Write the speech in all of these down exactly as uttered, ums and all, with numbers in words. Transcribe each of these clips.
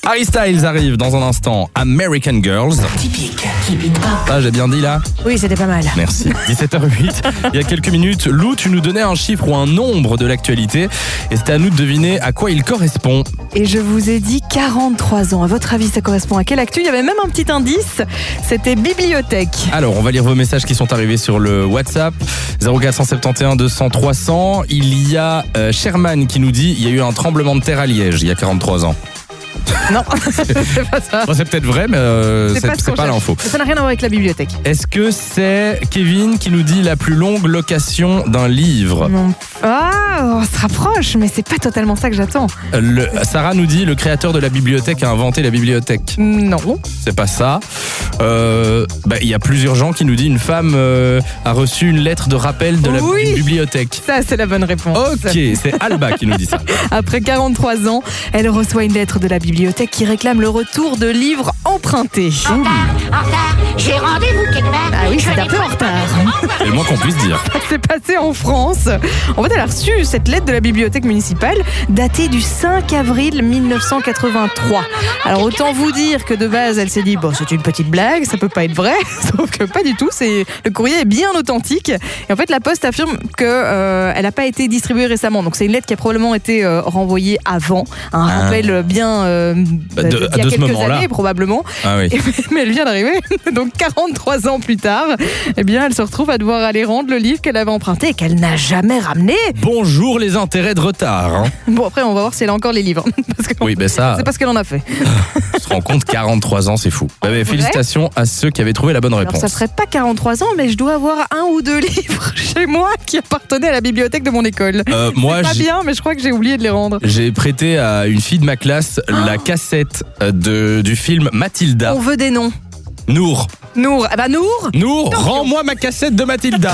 Harry Styles arrive dans un instant. American Girls. Typique, typique pas. Ah, j'ai bien dit là ? Oui, c'était pas mal. Merci. dix-sept heures huit, il y a quelques minutes, Lou, tu nous donnais un chiffre ou un nombre de l'actualité et c'était à nous de deviner à quoi il correspond. Et je vous ai dit quarante-trois ans. À votre avis, ça correspond à quelle actu ? Il y avait même un petit indice, c'était bibliothèque. Alors, on va lire vos messages qui sont arrivés sur le WhatsApp. zéro quatre sept un deux cents trois cents. Il y a euh, Sherman qui nous dit il y a eu un tremblement de terre à Liège il y a quarante-trois ans. Non, c'est pas ça. Bon, c'est peut-être vrai, mais euh, c'est, pas, c'est ce qu'on pas cherche. l'info. Ça n'a rien à voir avec la bibliothèque. Est-ce que c'est Kevin qui nous dit la plus longue location d'un livre ? Non. Ah, on se rapproche, mais c'est pas totalement ça que j'attends. Le, Sarah nous dit le créateur de la bibliothèque a inventé la bibliothèque. Non. C'est pas ça. Euh, bah, y a plusieurs gens qui nous disent une femme euh, a reçu une lettre de rappel de la Oui. d'une bibliothèque. Ça, c'est la bonne réponse. Ok, c'est Alba qui nous dit ça. Après quarante-trois ans, elle reçoit une lettre de la bibliothèque qui réclame le retour de livres empruntés. En retard, en retard, j'ai rendez-vous quelque part. Ah oui, Je c'est n'ai un peu pas en retard. C'est le moins qu'on puisse dire. C'est passé en France. En fait, elle a reçu cette lettre de la bibliothèque municipale datée du cinq avril mille neuf cent quatre-vingt-trois. Alors autant vous dire que de base, elle s'est dit bon, c'est une petite blague, ça peut pas être vrai, sauf que pas du tout. C'est le courrier est bien authentique. Et en fait, la Poste affirme que euh, elle n'a pas été distribuée récemment. Donc c'est une lettre qui a probablement été euh, renvoyée avant, un Ah. rappel bien euh, Bah, de- d'il y a de ce quelques moment-là. années probablement. Ah oui. Et- mais elle vient d'arriver, donc quarante-trois ans plus tard, eh bien, elle se retrouve à devoir aller rendre le livre qu'elle avait emprunté et qu'elle n'a jamais ramené. Bonjour les intérêts de retard. Hein. Bon, après, on va voir si elle a encore les livres. Parce que Oui, ben ça, c'est pas ce qu'elle en a fait. on se rend compte, quarante-trois ans, c'est fou. Bah, bah, félicitations à ceux qui avaient trouvé la bonne Alors, réponse. ça ferait pas quarante-trois ans, mais je dois avoir un ou deux livres chez moi qui appartenaient à la bibliothèque de mon école. Euh, moi, Pas j'ai- bien, mais je crois que j'ai oublié de les rendre. j'ai prêté à une fille de ma classe la cassette de, du film Mathilda. On veut des noms. Nour. Nour. Ah bah, Nour Nour, rends-moi ma cassette de Mathilda.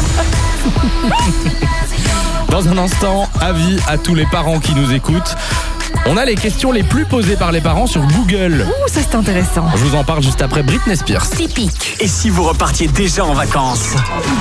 Dans un instant, avis à tous les parents qui nous écoutent. On a les questions les plus posées par les parents sur Google. Ouh, ça c'est intéressant. Je vous en parle juste après Britney Spears. Typique. Et si vous repartiez déjà en vacances ?